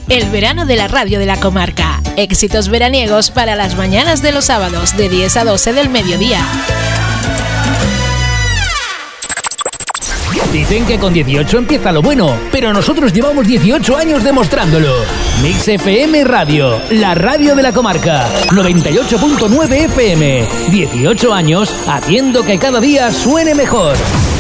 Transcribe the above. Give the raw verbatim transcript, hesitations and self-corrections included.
el verano de la radio de la comarca. Éxitos veraniegos para las mañanas de los sábados de diez a doce del mediodía. Dicen que con dieciocho empieza lo bueno, pero nosotros llevamos dieciocho años demostrándolo. Mix F M Radio, la radio de la comarca, noventa y ocho punto nueve F M. dieciocho años haciendo que cada día suene mejor.